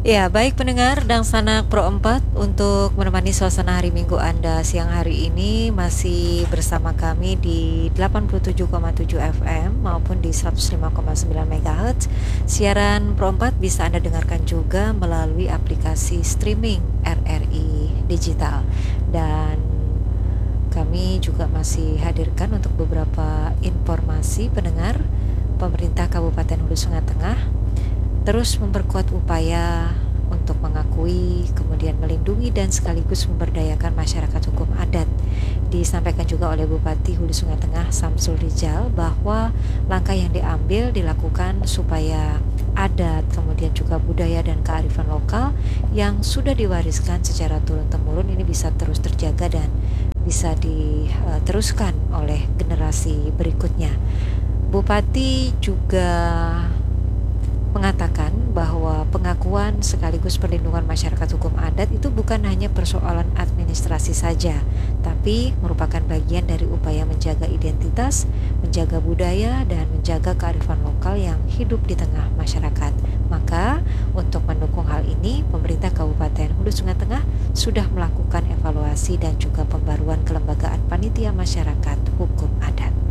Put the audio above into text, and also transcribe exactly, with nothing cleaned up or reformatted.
Ya, baik pendengar dan sanak Pro empat, untuk menemani suasana hari Minggu Anda siang hari ini masih bersama kami di delapan puluh tujuh koma tujuh F M maupun di seratus lima koma sembilan MHz. Siaran Pro empat bisa Anda dengarkan juga melalui aplikasi streaming R R I Digital. Dan kami juga masih hadirkan untuk beberapa informasi pendengar. Pemerintah Kabupaten Hulu Sungai Tengah terus memperkuat upaya untuk mengakui, kemudian melindungi dan sekaligus memberdayakan masyarakat hukum adat. Disampaikan juga oleh Bupati Hulu Sungai Tengah Samsul Rijal bahwa langkah yang diambil dilakukan supaya adat, kemudian juga budaya dan kearifan lokal yang sudah diwariskan secara turun-temurun ini bisa terus terjaga dan bisa diteruskan oleh generasi berikutnya. Bupati juga mengatakan bahwa pengakuan sekaligus perlindungan masyarakat hukum adat itu bukan hanya persoalan administrasi saja, tapi merupakan bagian dari upaya menjaga identitas, menjaga budaya, dan menjaga kearifan lokal yang hidup di tengah masyarakat. Maka, untuk mendukung hal ini, pemerintah Kabupaten Hulu Sungai Tengah sudah melakukan evaluasi dan juga pembaruan kelembagaan panitia masyarakat hukum adat.